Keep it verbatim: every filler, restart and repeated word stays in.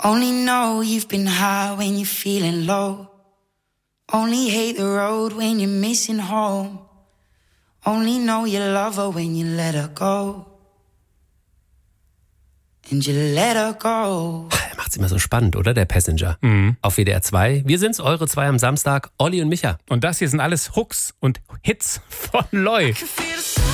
Only know you've been high when you're feeling low. Only hate the road when you're missing home. Only know you love her when you let her go. And you let her go. Er macht's immer so spannend, oder? Der Passenger. Mhm. Auf W D R zwei. Wir sind's, eure zwei am Samstag. Olli und Micha. Und das hier sind alles Hooks und Hits von Loy. I can feel the sun.